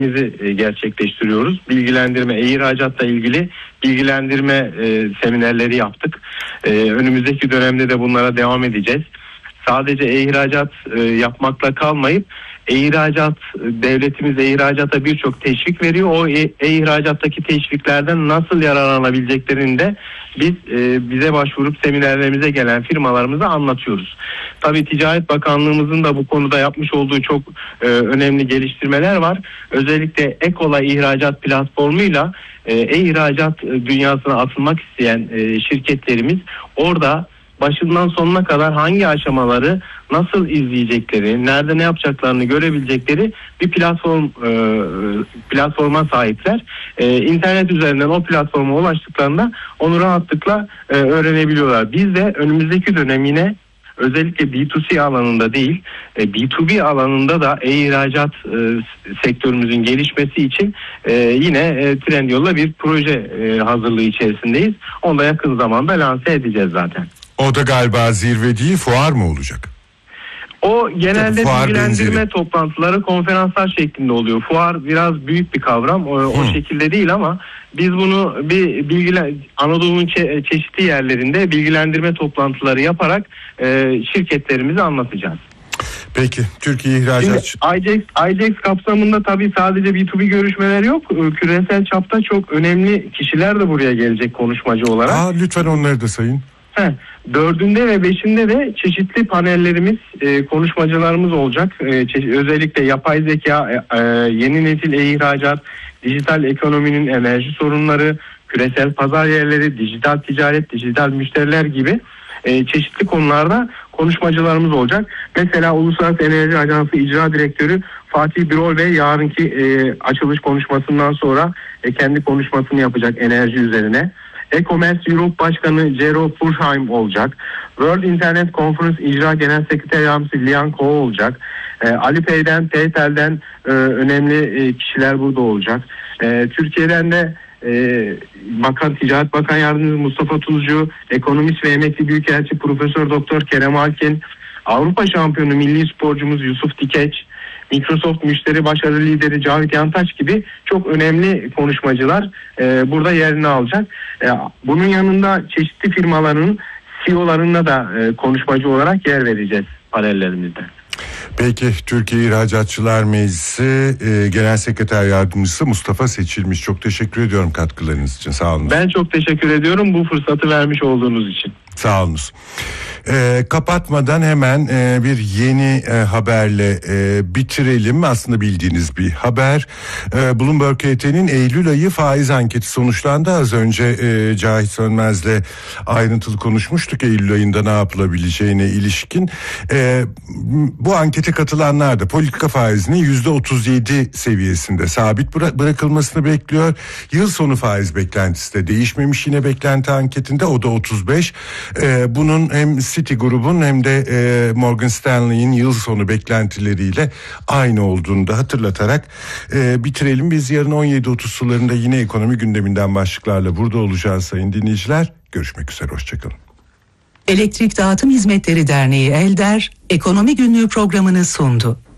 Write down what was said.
gerçekleştiriyoruz. Bilgilendirme, ihracatla ilgili bilgilendirme seminerleri yaptık. Önümüzdeki dönemde de bunlara devam edeceğiz. Sadece ihracat yapmakla kalmayıp devletimiz ihracata birçok teşvik veriyor. O ihracattaki teşviklerden nasıl yararlanabileceklerini de biz bize başvurup seminerlerimize gelen firmalarımıza anlatıyoruz. Tabii Ticaret Bakanlığımızın da bu konuda yapmış olduğu çok önemli geliştirmeler var. Özellikle Ekola ihracat platformuyla ihracat dünyasına atılmak isteyen şirketlerimiz orada başından sonuna kadar hangi aşamaları nasıl izleyecekleri, nerede ne yapacaklarını görebilecekleri bir platforma sahipler. İnternet üzerinden o platforma ulaştıklarında onu rahatlıkla öğrenebiliyorlar. Biz de önümüzdeki dönem yine özellikle B2C alanında değil, B2B alanında da ihracat sektörümüzün gelişmesi için yine Trendyol'la bir proje hazırlığı içerisindeyiz. Onu da yakın zamanda lanse edeceğiz zaten. O da galiba zirve değil, fuar mı olacak? O genelde bilgilendirme toplantıları, konferanslar şeklinde oluyor. Fuar biraz büyük bir kavram. O şekilde değil ama biz bunu Anadolu'nun çeşitli yerlerinde bilgilendirme toplantıları yaparak şirketlerimizi anlatacağız. Peki, Türkiye ihracat... ICEX kapsamında tabii sadece B2B görüşmeler yok. Küresel çapta çok önemli kişiler de buraya gelecek konuşmacı olarak. Lütfen onları da sayın. 4'ünde ve 5'inde de çeşitli panellerimiz, konuşmacılarımız olacak. Özellikle yapay zeka, yeni nesil ihracat, dijital ekonominin enerji sorunları, küresel pazar yerleri, dijital ticaret, dijital müşteriler gibi çeşitli konularda konuşmacılarımız olacak. Mesela Uluslararası Enerji Ajansı İcra Direktörü Fatih Birol Bey yarınki açılış konuşmasından sonra kendi konuşmasını yapacak enerji üzerine. E-Commerce Europe Başkanı Jero Fursheim olacak. World Internet Conference İcra Genel Sekreter Yardımcısı Lian Ko olacak. Alipay'den, PayPal'den önemli kişiler burada olacak. Türkiye'den de Ticaret Bakan Yardımcısı Mustafa Tuzcu, ekonomist ve emekli büyükelçi Profesör Doktor Kerem Alkin, Avrupa şampiyonu milli sporcumuz Yusuf Dikeç, Microsoft müşteri başarı lideri Cavit Yantaç gibi çok önemli konuşmacılar burada yerini alacak. Bunun yanında çeşitli firmaların CEO'larına da konuşmacı olarak yer vereceğiz panellerimizde. Peki, Türkiye İhracatçılar Meclisi Genel Sekreter Yardımcısı Mustafa Seçilmiş. Çok teşekkür ediyorum katkılarınız için. Sağ olun. Ben çok teşekkür ediyorum bu fırsatı vermiş olduğunuz için. Sağ olunuz. Kapatmadan hemen bir yeni haberle bitirelim. Aslında bildiğiniz bir haber. Bloomberg HT'nin Eylül ayı faiz anketi sonuçlandı. Az önce Cahit Sönmez'le ayrıntılı konuşmuştuk Eylül ayında ne yapılabileceğine ilişkin. Bu ankete katılanlar da politika faizinin %37 seviyesinde sabit bırakılmasını bekliyor. Yıl sonu faiz beklentisi de değişmemiş yine beklenti anketinde, o da 35. Bunun hem Citigroup'un hem de Morgan Stanley'in yıl sonu beklentileriyle aynı olduğunu da hatırlatarak bitirelim. Biz yarın 17.30 sularında yine ekonomi gündeminden başlıklarla burada olacağız sayın dinleyiciler. Görüşmek üzere, hoşçakalın. Elektrik Dağıtım Hizmetleri Derneği ELDER, Ekonomi Günlüğü programını sundu.